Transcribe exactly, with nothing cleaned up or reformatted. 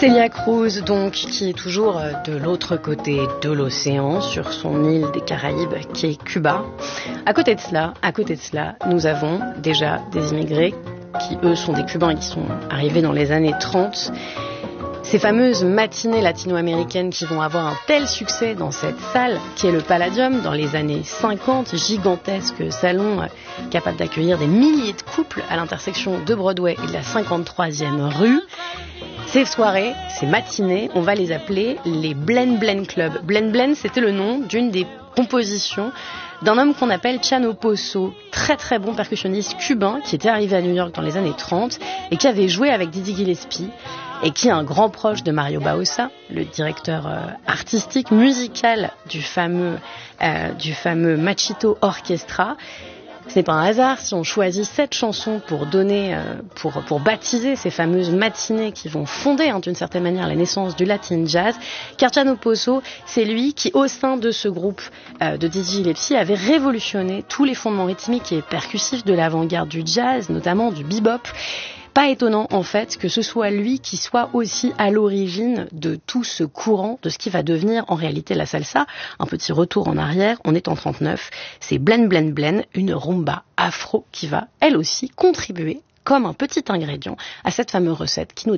Celia Cruz, donc, qui est toujours de l'autre côté de l'océan, sur son île des Caraïbes, qui est Cuba. À côté de cela, à côté de cela, nous avons déjà des immigrés qui, eux, sont des Cubains et qui sont arrivés dans les années trente. Ces fameuses matinées latino-américaines qui vont avoir un tel succès dans cette salle, qui est le Palladium, dans les années cinquante, gigantesque salon euh, capable d'accueillir des milliers de couples à l'intersection de Broadway et de la cinquante-troisième rue. Ces soirées, ces matinées, on va les appeler les Blend Blend Club. Blend Blend, c'était le nom d'une des compositions d'un homme qu'on appelle Chano Pozo, très très bon percussionniste cubain qui était arrivé à New York dans les années trente et qui avait joué avec Dizzy Gillespie et qui est un grand proche de Mario Baossa, le directeur euh, artistique, musical du fameux, euh, du fameux Machito Orchestra. Ce n'est pas un hasard si on choisit cette chanson pour donner, euh, pour, pour baptiser ces fameuses matinées qui vont fonder hein, d'une certaine manière la naissance du Latin Jazz. Car Chano Pozo, c'est lui qui, au sein de ce groupe euh, de Dizzy Gillespie, avait révolutionné tous les fondements rythmiques et percussifs de l'avant-garde du jazz, notamment du bebop. Pas étonnant, en fait, que ce soit lui qui soit aussi à l'origine de tout ce courant, de ce qui va devenir en réalité la salsa. Un petit retour en arrière, on est en trente-neuf. C'est Blend Blend Blend, une rumba afro qui va, elle aussi, contribuer comme un petit ingrédient à cette fameuse recette qui nous